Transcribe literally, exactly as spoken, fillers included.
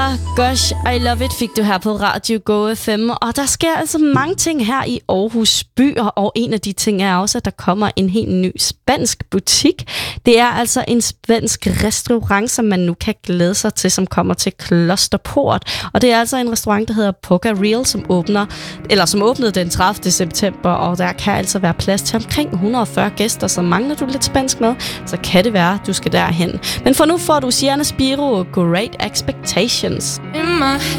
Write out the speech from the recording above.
Gosh, I Love It fik du her på Radio Go F M, og der sker altså mange ting her i Aarhus by, og en af de ting er også, at der kommer en helt ny spansk butik. Det er altså en spansk restaurant, som man nu kan glæde sig til, som kommer til Klosterport, og det er altså en restaurant, der hedder Poca Real, som åbner, eller som åbnede den tredivte september, og der kan altså være plads til omkring et hundrede og fyrre gæster, så mangler du lidt spansk med, så kan det være, at du skal derhen. Men for nu får du Sienna Spiro, Great Expectations. In my